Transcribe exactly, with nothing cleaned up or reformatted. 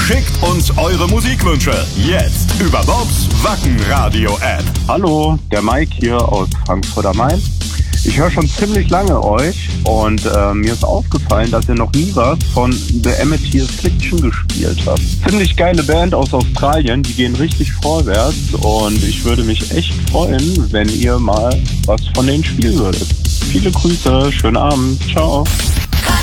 Schickt uns eure Musikwünsche jetzt über Bobs Wacken-Radio-App. Hallo, der Mike hier aus Frankfurt am Main. Ich höre schon ziemlich lange euch und äh, mir ist aufgefallen, dass ihr noch nie was von The Amity Affliction gespielt habt. Ziemlich geile Band aus Australien, die gehen richtig vorwärts und ich würde mich echt freuen, wenn ihr mal was von denen spielen würdet. Viele Grüße, schönen Abend, ciao.